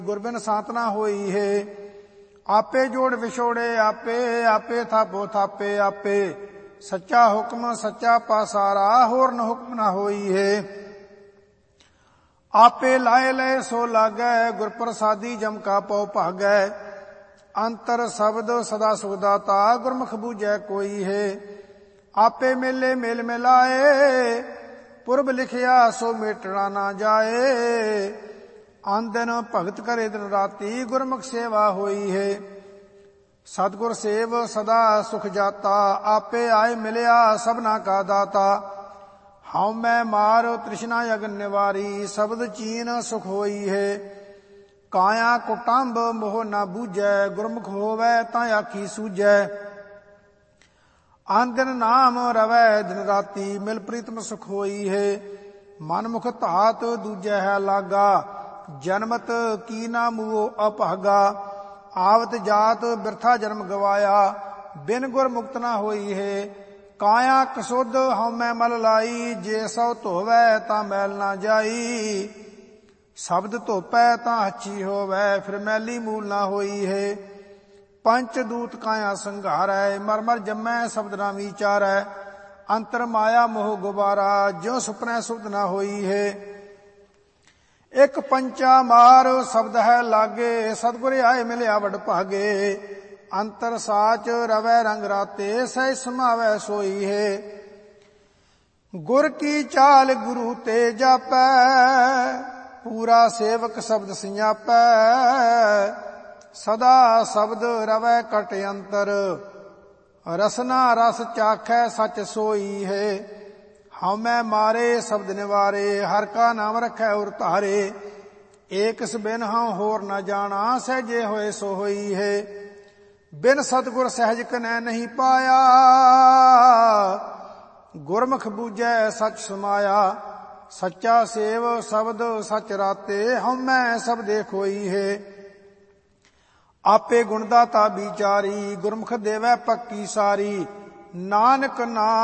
ਗੁਰਬਿਨ ਸਾਤਨਾ ਹੋਈ ਹੈ। ਆਪੇ ਜੋੜ ਵਿਛੋੜੇ ਆਪੇ, ਆਪੇ ਥਾਪੋ ਥਾਪੇ ਆਪੇ। ਸੱਚਾ ਹੁਕਮ ਸੱਚਾ ਪਾਸਾਰਾ, ਹੋਰ ਨ ਹੁਕਮ ਨਾ ਹੋਈ ਹੈ। ਆਪੇ ਲਾਏ ਲਏ ਸੋ ਲਾਗੈ, ਗੁਰ ਪ੍ਰਸਾਦੀ ਜਮ ਕਾ ਪਉ ਭਾਗੈ। ਅੰਤਰ ਸ਼ਬਦ ਸਦਾ ਸੁਖ ਦਾਤਾ, ਗੁਰਮੁਖ ਬੂਝੈ ਕੋਈ ਹੈ। ਆਪੇ ਮੇਲੇ ਮੇਲ ਮਿਲਾਏ, ਪੁਰਬ ਲਿਖਿਆ ਸੋ ਮੇਟਣਾ ਨਾ ਜਾਏ। ਆਨ ਦਿਨ ਭਗਤ ਕਰੇ ਦਿਨ ਰਾਤੀ, ਗੁਰਮੁਖ ਸੇਵਾ ਹੋਈ ਹੈ। ਸਤਿਗੁਰ ਸੇਵ ਸਦਾ ਸੁਖ ਜਾਤਾ, ਆਪੇ ਆਏ ਮਿਲਿਆ ਸਭਨਾ ਕਾ ਦਾਤਾ। ਹਉ ਮੈਂ ਮਾਰ ਤ੍ਰਿਸ਼ਨਾ ਅਗਨ ਨਿਵਾਰੀ, ਸ਼ਬਦ ਚੀਨ ਸੁਖ ਹੋਈ ਹੈ। ਕਾਇਆ ਕੁਟੰਬ ਮੋਹ ਨਾ ਬੂਝੈ, ਗੁਰਮੁਖ ਹੋਵੈ ਤਾਂ ਆਖੀ ਸੂਝੈ। ਆਨ ਦਿਨ ਨਾਮ ਰਵੈ ਦਿਨ ਰਾਤੀ, ਮਿਲ ਪ੍ਰੀਤਮ ਸੁਖ ਹੋਈ ਹੈ। ਮਨ ਮੁਖ ਧਾਤ ਦੂਜੈ ਹੈ ਲਾਗਾ, ਜਨਮਤ ਕੀ ਨਾ ਮੂਓ ਅਭਾਗਾ। ਆਵਤ ਜਾਤ ਬਿਰਥਾ ਜਨਮ ਗਵਾਇਆ, ਬਿਨ ਗੁਰ ਮੁਕਤ ਨਾ ਹੋਈ ਹੈ। ਕਾਇਆ ਕਸੁੱਧ ਹਉਮੈ ਮਲ ਲਾਈ, ਜੇ ਸੋ ਧੋਵੈ ਤਾਂ ਮੈਲ ਨਾ ਜਾਈ। ਸ਼ਬਦ ਧੋਪੈ ਤਾਂ ਹੱਛੀ ਹੋਵੈ, ਫਿਰ ਮੈਲੀ ਮੂਲ ਨਾ ਹੋਈ ਹੈ। ਪੰਚ ਦੂਤ ਕਾਇਆ ਸੰਘਾਰੈ, ਮਰ ਮਰ ਜੰਮੈ ਸ਼ਬਦ ਨਾ ਵਿਚਾਰੈ। ਅੰਤਰ ਮਾਇਆ ਮੋਹ ਗੁਬਾਰਾ, ਜਿਉ ਸੁਪਨੈ ਸੁਧ ਨਾ ਹੋਈ ਹੈ। ਇੱਕ ਪੰਚਾ ਮਾਰ ਸ਼ਬਦ ਹੈ ਲਾਗੇ, ਸਤਿਗੁਰ ਆਏ ਮਿਲਿਆ ਵਡ ਭਾਗੇ। ਅੰਤਰ ਸਾਚ ਰਵੈ ਰੰਗ ਰਾਤੇ, ਸਹਿ ਸਮਾਵੈ ਸੋਈ ਹੈ। ਗੁਰ ਕੀ ਚਾਲ ਗੁਰੂ ਤੇ ਜਾਪੈ, ਪੂਰਾ ਸੇਵਕ ਸ਼ਬਦ ਸਿਆਪੈ। ਸਦਾ ਸ਼ਬਦ ਰਵੈ ਕਟ ਅੰਤਰ, ਰਸਨਾ ਰਸ ਚਾਖੈ ਸਚ ਸੋਈ ਹੈ। ਹਉਮੈ ਮਾਰੇ ਸ਼ਬਦ ਨਿਵਾਰੇ, ਹਰ ਕਾ ਨਾਮ ਰਖੈ ਉਰ ਧਾਰੇ। ਏਕਸ ਬਿਨ ਹਉ ਹੋਰ ਨ ਜਾਣਾ, ਸਹਿਜੇ ਹੋਏ ਸੋ ਹੋਈ ਹੈ। ਬਿਨ ਸਤਿਗੁਰ ਸਹਿਜ ਕਨੈ ਨਹੀਂ ਪਾਇਆ, ਗੁਰਮੁਖ ਬੂਝੈ ਸਚ ਸਮਾਇਆ। ਸੱਚਾ ਸੇਵ ਸ਼ਬਦ ਸਚ ਰਾਤੇ, ਹਉਮੈ ਸਬਦੇ ਖੋਈ ਹੈ। ਆਪੇ ਗੁਣ ਦਾਤਾ ਵਿਚਾਰੀ, ਗੁਰਮੁਖ ਦੇਵੈ ਪੱਕੀ ਸਾਰੀ। ਨਾਨਕ ਨਾਮ